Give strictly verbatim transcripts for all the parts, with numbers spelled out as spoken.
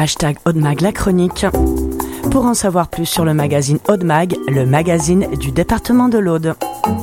hashtag Aude-Mag la chronique. Pour en savoir plus sur le magazine Aude-Mag, le magazine du département de l'Aude.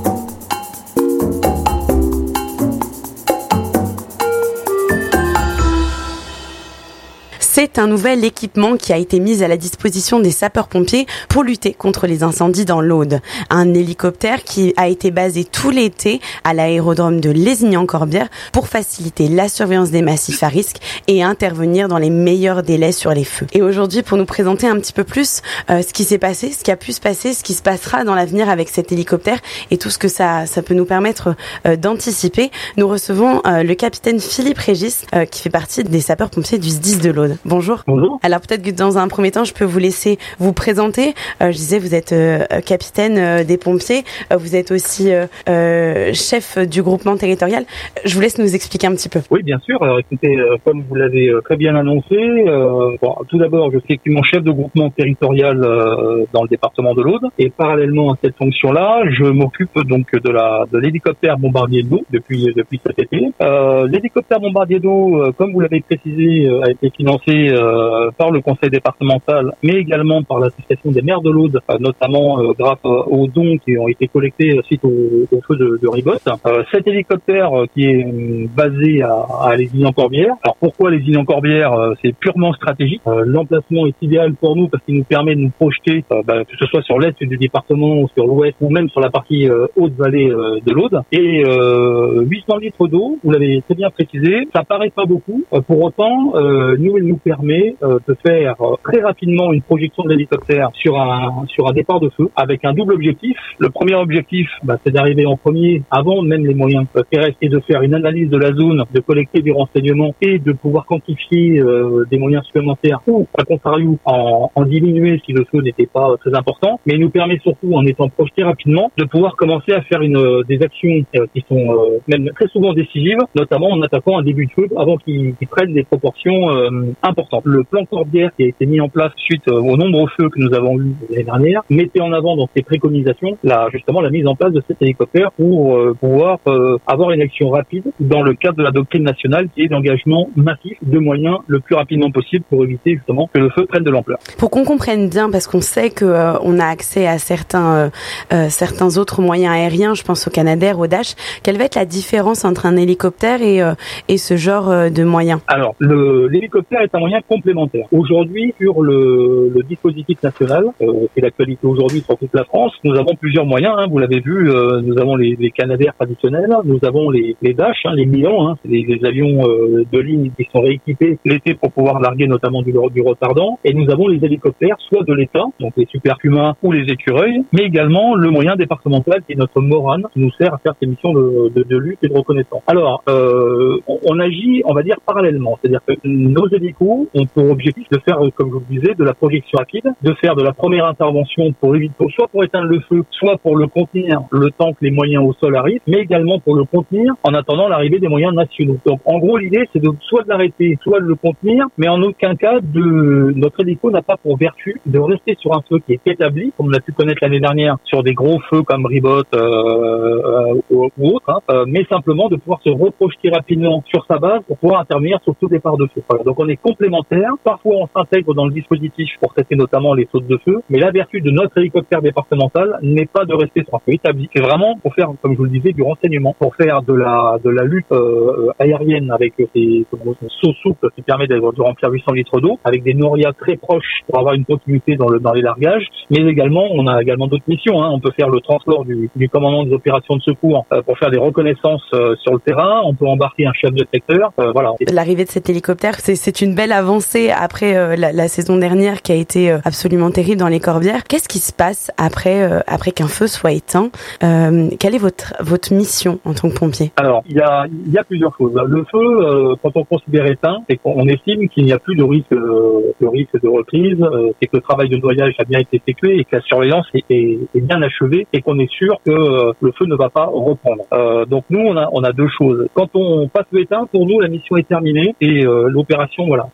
C'est un nouvel équipement qui a été mis à la disposition des sapeurs-pompiers pour lutter contre les incendies dans l'Aude. Un hélicoptère qui a été basé tout l'été à l'aérodrome de Lézignan-Corbière pour faciliter la surveillance des massifs à risque et intervenir dans les meilleurs délais sur les feux. Et aujourd'hui, pour nous présenter un petit peu plus euh, ce qui s'est passé, ce qui a pu se passer, ce qui se passera dans l'avenir avec cet hélicoptère et tout ce que ça, ça peut nous permettre euh, d'anticiper, nous recevons euh, le capitaine Philippe Régis euh, qui fait partie des sapeurs-pompiers du S D I S de l'Aude. Bonjour. Bonjour. Alors peut-être que dans un premier temps, je peux vous laisser vous présenter. Euh, je disais, vous êtes euh, capitaine euh, des pompiers. Euh, vous êtes aussi euh, euh, chef du groupement territorial. Je vous laisse nous expliquer un petit peu. Oui, bien sûr. Alors écoutez, euh, comme vous l'avez euh, très bien annoncé, euh, bon, tout d'abord, je suis effectivement chef de groupement territorial euh, dans le département de l'Aude. Et parallèlement à cette fonction-là, je m'occupe donc de la de l'hélicoptère bombardier d'eau depuis depuis cet été. Euh, l'hélicoptère bombardier d'eau, euh, comme vous l'avez précisé, euh, a été financé Euh, par le conseil départemental, mais également par l'association des maires de l'Aude, euh, notamment euh, grâce euh, aux dons qui ont été collectés suite au, au feu de, de Ribot. Euh, cet hélicoptère euh, qui est euh, basé à, à Lézignan-Corbière. Alors pourquoi Lézignan-Corbière? euh, C'est purement stratégique. Euh, l'emplacement est idéal pour nous parce qu'il nous permet de nous projeter, euh, bah, que ce soit sur l'est du département, ou sur l'ouest, ou même sur la partie euh, haute vallée euh, de l'Aude. Et euh, huit cents litres d'eau, vous l'avez très bien précisé, ça paraît pas beaucoup. Euh, pour autant, euh, nous, il nous permet euh, de faire euh, très rapidement une projection de l'hélicoptère sur un sur un départ de feu avec un double objectif. Le premier objectif, bah, c'est d'arriver en premier avant même les moyens euh, terrestres et de faire une analyse de la zone, de collecter des renseignements et de pouvoir quantifier euh, des moyens supplémentaires ou, à contrario, en, en diminuer si le feu n'était pas euh, très important. Mais il nous permet surtout, en étant projeté rapidement, de pouvoir commencer à faire une euh, des actions euh, qui sont euh, même très souvent décisives, notamment en attaquant un début de feu avant qu'il, qu'il prenne des proportions euh, importantes. Le plan Corbière qui a été mis en place suite aux nombreux feux que nous avons eus l'année dernière mettait en avant dans ses préconisations la, justement la mise en place de cet hélicoptère pour euh, pouvoir euh, avoir une action rapide dans le cadre de la doctrine nationale qui est d'engagement massif de moyens le plus rapidement possible pour éviter justement que le feu prenne de l'ampleur. Pour qu'on comprenne bien, parce qu'on sait que euh, on a accès à certains euh, euh, certains autres moyens aériens, je pense au Canadair, au Dash, quelle va être la différence entre un hélicoptère et euh, et ce genre euh, de moyens? Alors, le, l'hélicoptère est un moyen complémentaire. Aujourd'hui, sur le, le dispositif national, euh, c'est l'actualité aujourd'hui sur toute la France, nous avons plusieurs moyens, hein, vous l'avez vu, euh, nous avons les, les Canadair traditionnels, nous avons les, les Dash, hein, les Milan, hein, c'est les, les avions euh, de ligne qui sont rééquipés l'été pour pouvoir larguer notamment du, du retardant, et nous avons les hélicoptères, soit de l'État, donc les Super Puma ou les Écureuils, mais également le moyen départemental qui est notre Morane, qui nous sert à faire ces missions de, de, de lutte et de reconnaissance. Alors, euh, on, on agit, on va dire, parallèlement, c'est-à-dire que nos hélicos ont pour objectif de faire, comme je vous le disais, de la projection rapide, de faire de la première intervention pour éviter, soit pour éteindre le feu, soit pour le contenir le temps que les moyens au sol arrivent, mais également pour le contenir en attendant l'arrivée des moyens nationaux. Donc, en gros, l'idée, c'est de soit de l'arrêter, soit de le contenir, mais en aucun cas, de notre hélico n'a pas pour vertu de rester sur un feu qui est établi, comme on a pu connaître l'année dernière sur des gros feux comme Ribot euh, euh, ou, ou autres, hein, euh, mais simplement de pouvoir se reprojeter rapidement sur sa base pour pouvoir intervenir sur tout départ de feu. Voilà. Donc, on est complémentaires. Parfois, on s'intègre dans le dispositif pour traiter notamment les sautes de feu, mais la vertu de notre hélicoptère départemental n'est pas de rester sur un feu établi. C'est vraiment pour faire, comme je vous le disais, du renseignement, pour faire de la de la lutte euh, aérienne avec ces sauts souples qui permet de, de remplir huit cents litres d'eau, avec des norias très proches pour avoir une continuité dans le dans les largages. Mais également, on a également d'autres missions. Hein. On peut faire le transport du, du commandant des opérations de secours euh, pour faire des reconnaissances euh, sur le terrain. On peut embarquer un chef de secteur. Euh, voilà. L'arrivée de cet hélicoptère, c'est, c'est une belle avancée après euh, la, la saison dernière qui a été euh, absolument terrible dans les Corbières. Qu'est-ce qui se passe après euh, après qu'un feu soit éteint? euh, Quelle est votre votre mission en tant que pompier? Alors, il y a il y a plusieurs choses. Le feu, euh, quand on considère éteint, c'est qu'on estime qu'il n'y a plus de risque euh, de risque de reprise, euh, c'est que le travail de noyage a bien été effectué et que la surveillance est, est, est bien achevée et qu'on est sûr que euh, le feu ne va pas reprendre. Euh, donc nous, on a on a deux choses. Quand on passe le éteint, pour nous, la mission est terminée et euh, l'opération voilà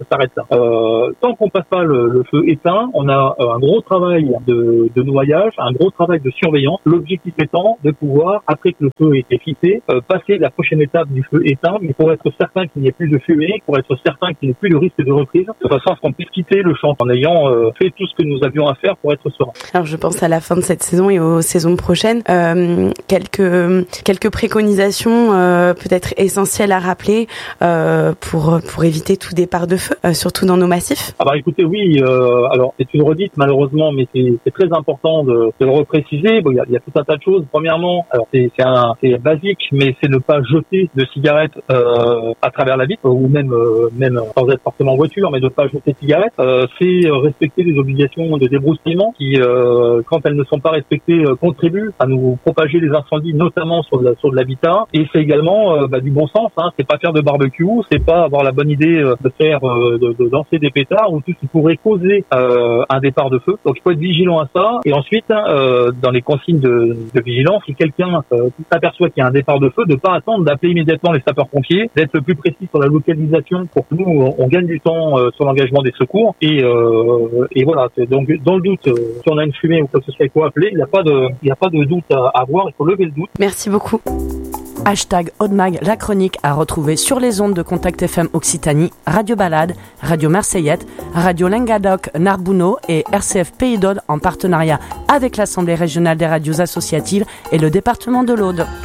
ça s'arrête là. Euh, tant qu'on passe pas le, le feu éteint, on a un gros travail de, de noyage, un gros travail de surveillance. L'objectif étant de pouvoir, après que le feu ait été fixé, euh, passer la prochaine étape du feu éteint, mais pour être certain qu'il n'y ait plus de fumée, pour être certain qu'il n'y ait plus de risque de reprise, de façon à ce qu'on puisse quitter le champ en ayant euh, fait tout ce que nous avions à faire pour être serein. Alors je pense à la fin de cette saison et aux saisons prochaines. Euh, quelques quelques préconisations euh, peut-être essentielles à rappeler euh, pour pour éviter tout départ de feu, euh, surtout dans nos massifs. Ah bah écoutez, oui. Euh, alors c'est une redite malheureusement, mais c'est, c'est très important de, de le repréciser. Bon, il y a, y a tout un tas de choses. Premièrement, alors c'est c'est, un, c'est basique, mais c'est ne pas jeter de cigarettes euh, à travers la vitre, ou même euh, même sans être forcément en voiture, mais de ne pas jeter de cigarettes. Euh, c'est respecter les obligations de débroussaillement qui, euh, quand elles ne sont pas respectées, euh, contribuent à nous propager les incendies, notamment sur de, la, sur de l'habitat. Et c'est également euh, bah, du bon sens. Hein. C'est pas faire de barbecue, c'est pas avoir la bonne idée euh, de faire euh, de, de lancer des pétards ou tout ce qui pourrait causer euh, un départ de feu. Donc il faut être vigilant à ça. Et ensuite, euh, dans les consignes de, de vigilance, si quelqu'un euh, s'aperçoit qu'il y a un départ de feu, de pas attendre d'appeler immédiatement les sapeurs-pompiers, d'être le plus précis sur la localisation pour que nous on, on gagne du temps euh, sur l'engagement des secours. Et, euh, et voilà. Donc dans le doute, euh, si on a une fumée ou quoi que ce soit, il faut appeler. Il n'y a pas de, il n'y a pas de doute à avoir. Il faut lever le doute. Merci beaucoup. Hashtag Audemag, la chronique à retrouver sur les ondes de Contact F M Occitanie, Radio Balade, Radio Marseillette, Radio Languedoc Narbonneau et R C F Pays d'Aude en partenariat avec l'Assemblée régionale des radios associatives et le département de l'Aude.